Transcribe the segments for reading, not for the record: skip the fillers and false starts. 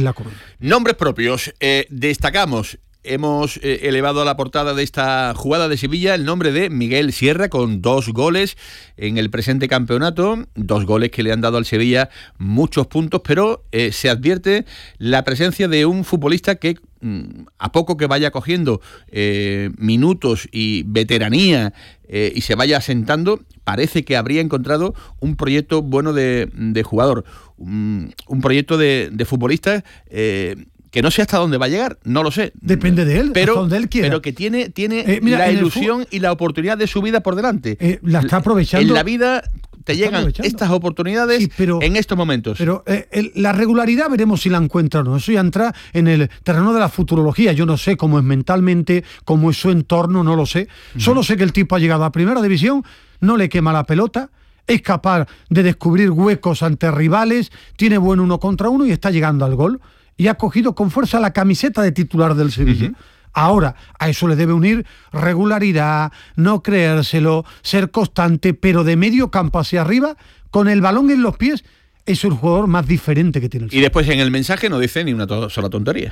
La Coruña. Nombres propios. Destacamos. Hemos elevado a la portada de esta jugada de Sevilla el nombre de Miguel Sierra, con 2 goles en el presente campeonato, 2 goles que le han dado al Sevilla muchos puntos, pero se advierte la presencia de un futbolista que a poco que vaya cogiendo minutos y veteranía y se vaya asentando, parece que habría encontrado un proyecto bueno de jugador, un proyecto de futbolista que no sé hasta dónde va a llegar, no lo sé. Depende de él, hasta donde él quiera. Pero que tiene mira, la ilusión y la oportunidad de su vida por delante. La está aprovechando. En la vida te llegan estas oportunidades, sí, en estos momentos. Pero la regularidad veremos si la encuentra o no. Eso ya entra en el terreno de la futurología. Yo no sé cómo es mentalmente, cómo es su entorno, no lo sé. Solo sé que el tipo ha llegado a primera división, no le quema la pelota, es capaz de descubrir huecos ante rivales, tiene buen 1 contra 1 y está llegando al gol. Y ha cogido con fuerza la camiseta de titular del Sevilla. Ahora, a eso le debe unir regularidad, no creérselo, ser constante, pero de medio campo hacia arriba, con el balón en los pies, es el jugador más diferente que tiene el Sevilla. Y después en el mensaje no dice ni una sola tontería.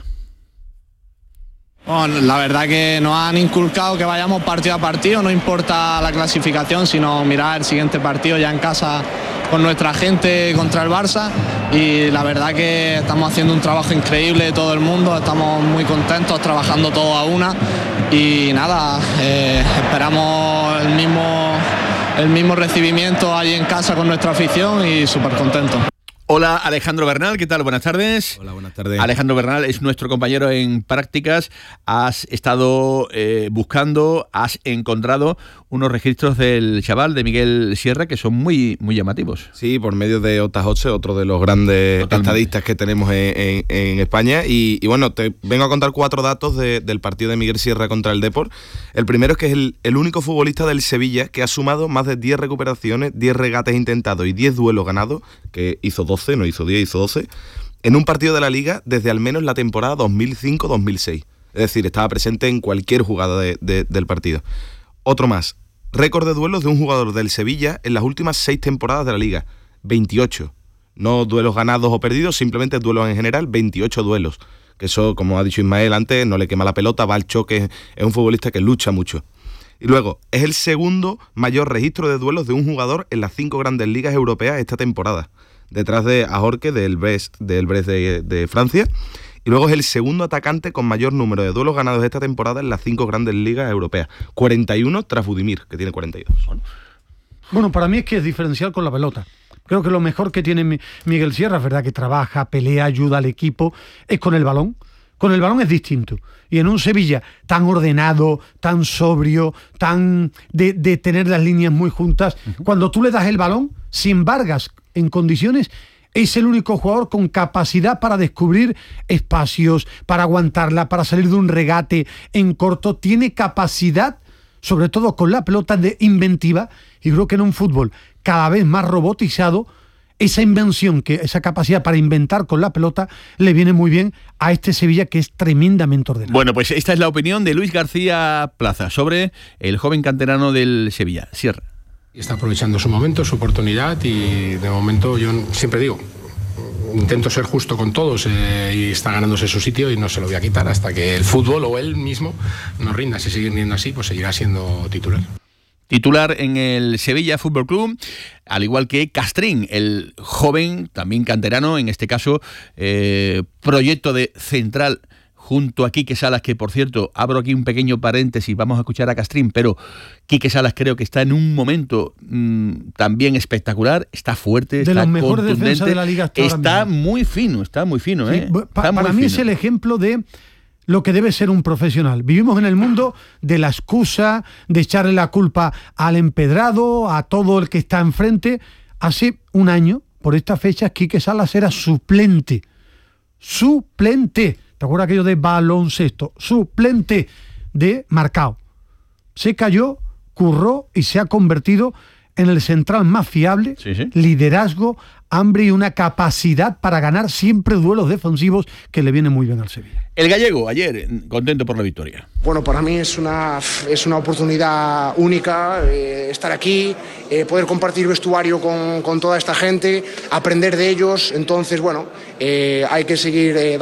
Bueno, la verdad que nos han inculcado que vayamos partido a partido, no importa la clasificación, sino mirar el siguiente partido ya en casa con nuestra gente contra el Barça, y la verdad que estamos haciendo un trabajo increíble todo el mundo, estamos muy contentos, trabajando todos a una, y nada, esperamos el mismo recibimiento allí en casa con nuestra afición y súper contentos. Hola, Alejandro Bernal, ¿qué tal? Buenas tardes. Hola, buenas tardes. Alejandro Bernal es nuestro compañero en prácticas. Has estado buscando, has encontrado unos registros del chaval, de Miguel Sierra, que son muy, muy llamativos. Sí, por medio de Otajoche, otro de los grandes estadistas que tenemos en España. Y bueno, te vengo a contar 4 datos del partido de Miguel Sierra contra el Depor. El primero es que es el único futbolista del Sevilla que ha sumado más de 10 recuperaciones, 10 regates intentados y 10 duelos ganados, que hizo 12, no hizo 10, hizo 12, en un partido de la Liga desde al menos la temporada 2005-2006. Es decir, estaba presente en cualquier jugada del partido. Otro más, récord de duelos de un jugador del Sevilla en las últimas 6 temporadas de la Liga, 28. No duelos ganados o perdidos, simplemente duelos en general, 28 duelos. Que eso, como ha dicho Ismael antes, no le quema la pelota, va al choque, es un futbolista que lucha mucho. Y luego, es el segundo mayor registro de duelos de un jugador en las 5 grandes ligas europeas esta temporada, detrás de Ajorque del Brest de Francia. Y luego es el segundo atacante con mayor número de duelos ganados esta temporada en las 5 grandes ligas europeas. 41 tras Budimir, que tiene 42. Bueno, para mí es que es diferencial con la pelota. Creo que lo mejor que tiene Miguel Sierra, es verdad que trabaja, pelea, ayuda al equipo, es con el balón. Con el balón es distinto. Y en un Sevilla tan ordenado, tan sobrio, tan de tener las líneas muy juntas, cuando tú le das el balón, si embargas en condiciones, es el único jugador con capacidad para descubrir espacios, para aguantarla, para salir de un regate en corto. Tiene capacidad, sobre todo con la pelota, de inventiva. Y creo que en un fútbol cada vez más robotizado, esa invención, esa capacidad para inventar con la pelota, le viene muy bien a este Sevilla, que es tremendamente ordenado. Bueno, pues esta es la opinión de Luis García Plaza sobre el joven canterano del Sevilla, Sierra. Está aprovechando su momento, su oportunidad, y de momento yo siempre digo, intento ser justo con todos, y está ganándose su sitio y no se lo voy a quitar hasta que el fútbol o él mismo nos rinda. Si sigue rindiendo así, pues seguirá siendo titular. Titular en el Sevilla Fútbol Club, al igual que Castrín, el joven, también canterano, en este caso, proyecto de central junto a Quique Salas, que por cierto, abro aquí un pequeño paréntesis, vamos a escuchar a Castrín, pero Quique Salas creo que está en un momento también espectacular, está fuerte, de está los mejores contundente, defensas de la Liga está muy fino, sí, para mí es el ejemplo de lo que debe ser un profesional. Vivimos en el mundo de la excusa, de echarle la culpa al empedrado, a todo el que está enfrente. Hace un año, por esta fecha, Quique Salas era suplente. Suplente. ¿Te acuerdas aquello de baloncesto? Suplente de Marcao. Se cayó, curró y se ha convertido en el central más fiable, liderazgo, hambre y una capacidad para ganar siempre duelos defensivos que le viene muy bien al Sevilla. El gallego, ayer, contento por la victoria. Bueno, para mí es una oportunidad única estar aquí, poder compartir vestuario con toda esta gente, aprender de ellos. Entonces, bueno, hay que seguir